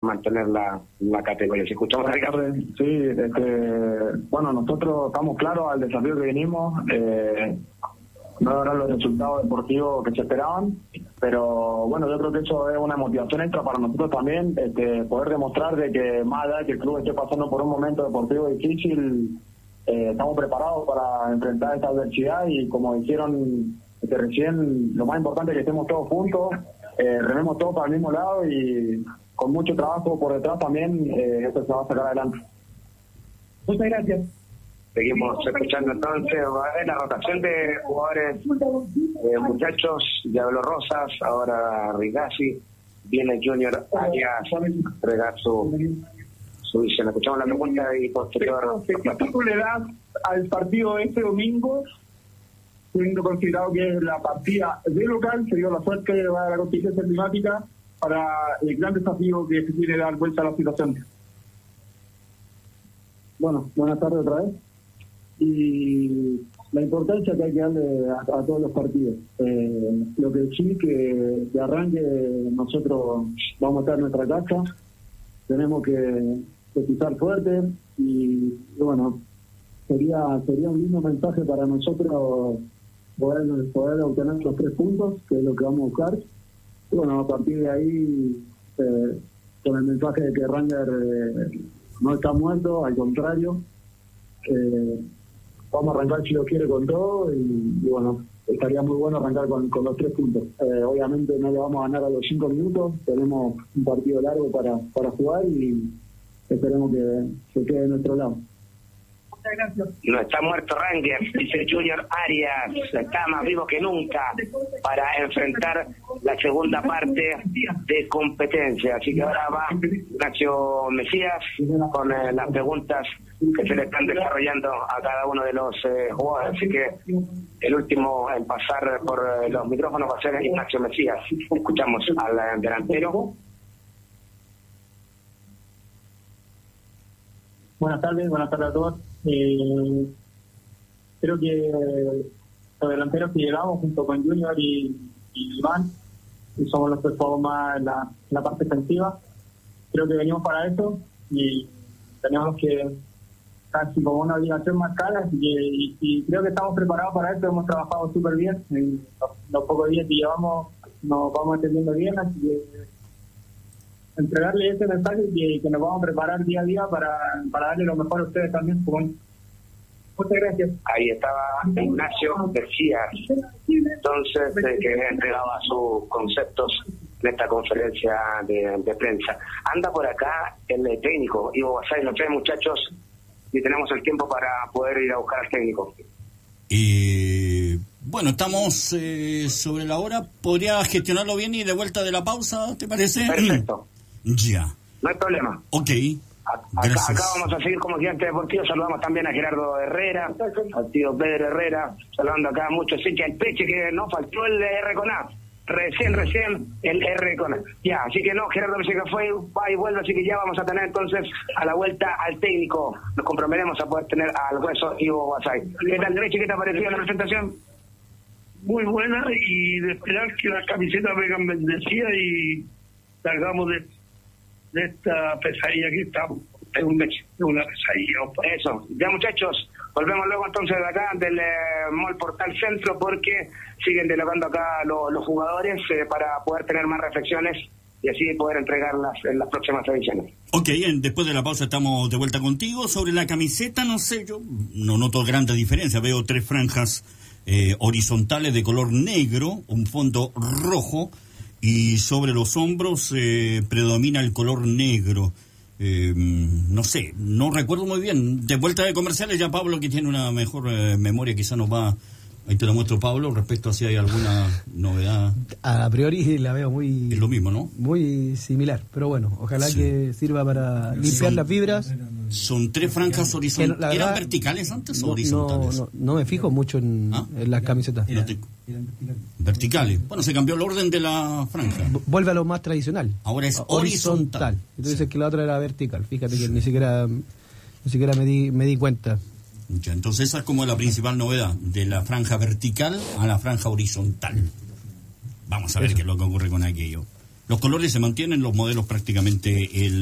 mantener la categoría. Si escuchamos a Ricardo. Sí, bueno, nosotros estamos claros al desafío que venimos. No habrán los resultados deportivos que se esperaban, pero bueno, yo creo que eso es una motivación extra para nosotros también, poder demostrar de que más allá de que el club esté pasando por un momento deportivo difícil, estamos preparados para enfrentar esta adversidad y como dijeron recién, lo más importante es que estemos todos juntos, rememos todos para el mismo lado y con mucho trabajo por detrás también esto se va a sacar adelante. Muchas gracias. Seguimos escuchando entonces, va a haber la rotación de jugadores, muchachos, ya habló Rosas, ahora Rigasi, viene Junior Arias a entregar su visión. Escuchamos la pregunta y posterior. ¿Qué título le das al partido de este domingo, teniendo considerado que es la partida de local, se dio la suerte de la contingencia climática para el gran desafío que se tiene de dar vuelta a la situación? Bueno, buenas tardes otra vez. Y la importancia que hay que darle a todos los partidos. Lo que sí que de arranque nosotros vamos a estar en nuestra casa, tenemos que pisar fuerte y bueno, sería un lindo mensaje para nosotros poder obtener los 3 puntos, que es lo que vamos a buscar. Y bueno, a partir de ahí, con el mensaje de que Ranger no está muerto, al contrario, vamos a arrancar si lo quiere con todo y bueno, estaría muy bueno arrancar con los 3 puntos. Obviamente no le vamos a ganar a los 5 minutos, tenemos un partido largo para jugar y esperemos que se quede de nuestro lado. Muchas gracias. No está muerto Ranger, dice Junior Arias, está más vivo que nunca para enfrentar la segunda parte de competencia. Así que ahora va Ignacio Mesías con las preguntas que se le están desarrollando a cada uno de los jugadores. Así que el último en pasar por los micrófonos va a ser Ignacio Mesías. Escuchamos al delantero. Buenas tardes a todos. Creo que los delanteros que llegamos junto con Junior y Iván, y somos los que jugamos más en la parte defensiva, creo que venimos para eso y tenemos que casi como una obligación más clara y creo que estamos preparados para esto. Hemos trabajado súper bien en los pocos días que llevamos, nos vamos entendiendo bien, así que entregarle ese mensaje que nos vamos a preparar día a día para darle lo mejor a ustedes también. Muchas gracias. Ahí estaba Ignacio Mesías, entonces que entregaba sus conceptos en esta conferencia de prensa. Anda por acá el técnico Ivo Basay, los 3 muchachos, y tenemos el tiempo para poder ir a buscar al técnico. Bueno, estamos sobre la hora. ¿Podría gestionarlo bien y de vuelta de la pausa, te parece? Perfecto. Ya. No hay problema. Ok. Acá vamos a seguir como Gigante Deportivo. Saludamos también a Gerardo Herrera, al tío Pedro Herrera, saludando acá a muchos hinchas del Peche, que no faltó el R con A. Recién el R con A. Ya, así que no, Gerardo dice que fue, va y vuelve, así que ya vamos a tener entonces a la vuelta al técnico. Nos comprometemos a poder tener al hueso Ivo Basay. ¿Qué tal, Derecho? ¿Qué te ha parecido la presentación? Muy buena, y de esperar que las camisetas vengan bendecidas y salgamos de esta pesadilla que estamos. Es una pesadilla. Eso. Ya, muchachos, volvemos luego entonces de acá, del Mall Portal Centro, porque siguen dialogando acá los jugadores para poder tener más reflexiones y así poder entregarlas en las próximas ediciones. Ok, después de la pausa estamos de vuelta contigo. Sobre la camiseta, no sé, yo no noto grandes diferencias. Veo 3 franjas horizontales de color negro, un fondo rojo, y sobre los hombros predomina el color negro. No sé, no recuerdo muy bien. De vuelta de comerciales, ya Pablo, que tiene una mejor memoria, quizá nos va. Ahí te lo muestro, Pablo, respecto a si hay alguna novedad. A priori la veo muy... Es lo mismo, ¿no? Muy similar, pero bueno, ojalá que sirva para limpiar las fibras. Son 3 franjas horizontales. ¿Eran verticales antes o horizontales? No me fijo mucho en las camisetas. Verticales. Bueno, se cambió el orden de la franja. Vuelve a lo más tradicional. Ahora es horizontal. Y tú dices que la otra era vertical. Fíjate que ni siquiera me di cuenta. Ya, entonces esa es como la principal novedad, de la franja vertical a la franja horizontal. Vamos a ver qué es lo que ocurre con aquello. Los colores se mantienen, los modelos prácticamente